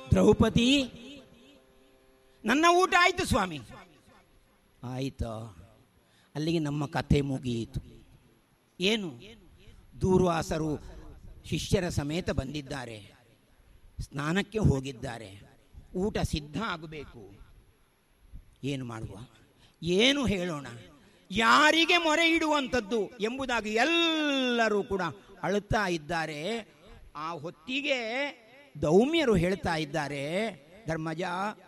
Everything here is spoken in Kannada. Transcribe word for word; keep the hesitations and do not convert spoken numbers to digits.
ದ್ರೌಪದಿ, ನನ್ನ ಊಟ ಆಯಿತು ಸ್ವಾಮಿ. ಆಯಿತಾ? ಅಲ್ಲಿಗೆ ನಮ್ಮ ಕಥೆ ಮುಗಿಯಿತು. ಏನು? ದೂರ್ವಾಸರು ಶಿಷ್ಯರ ಸಮೇತ ಬಂದಿದ್ದಾರೆ, ಸ್ನಾನಕ್ಕೆ ಹೋಗಿದ್ದಾರೆ, ಊಟ ಸಿದ್ಧ ಆಗಬೇಕು. ಏನು ಮಾಡುವ, ಏನು ಹೇಳೋಣ, ಯಾರಿಗೆ ಮೊರೆ ಇಡುವಂಥದ್ದು ಎಂಬುದಾಗಿ ಎಲ್ಲರೂ ಕೂಡ ಅಳುತ್ತಾ ಇದ್ದಾರೆ. ಆ ಹೊತ್ತಿಗೆ ದೌಮ್ಯರು ಹೇಳ್ತಾ ಇದ್ದಾರೆ, ಧರ್ಮಜ